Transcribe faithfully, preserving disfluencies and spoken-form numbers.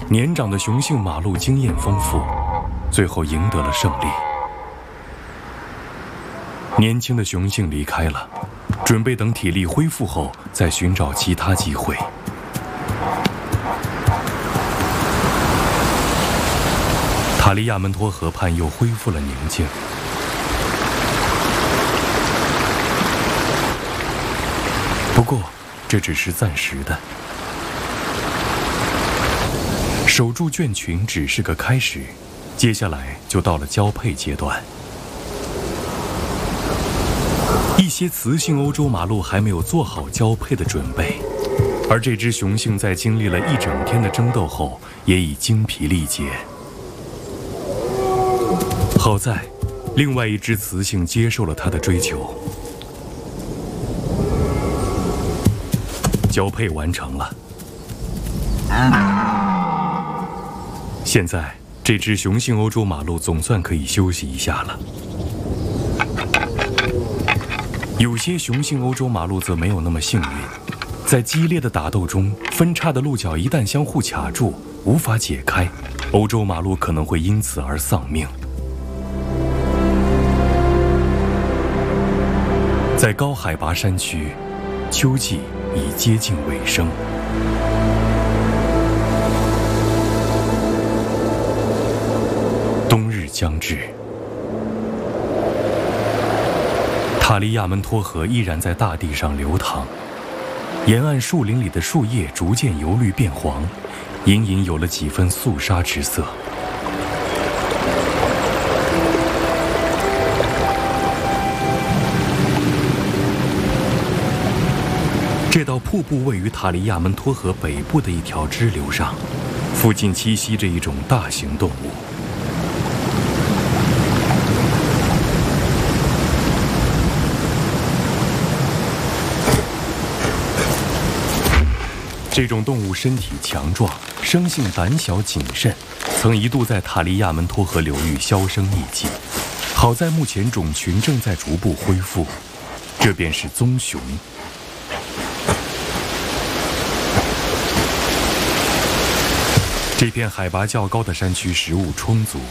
年长的雄性马鹿经验丰富，最后赢得了胜利。年轻的雄性离开了，准备等体力恢复后再寻找其他机会。塔利亚门托河畔又恢复了宁静。不过，这只是暂时的。守住圈群只是个开始，接下来就到了交配阶段。一些雌性欧洲马鹿还没有做好交配的准备，而这只雄性在经历了一整天的争斗后，也已精疲力竭。好在，另外一只雌性接受了他的追求。交配完成了。现在，这只雄性欧洲马鹿总算可以休息一下了。有些雄性欧洲马鹿则没有那么幸运，在激烈的打斗中，分叉的鹿角一旦相互卡住，无法解开，欧洲马鹿可能会因此而丧命。在高海拔山区，秋季已接近尾声。冬日将至，塔利亚门托河依然在大地上流淌，沿岸树林里的树叶逐渐由绿变黄，隐隐有了几分肃杀之色。这道瀑布位于塔利亚门托河北部的一条支流上，附近栖息着一种大型动物。这种动物身体强壮，生性胆小谨慎，曾一度在塔利亚门托河流域销声匿迹。好在目前种群正在逐步恢复，这便是棕熊。这片海拔较高的山区食物充足，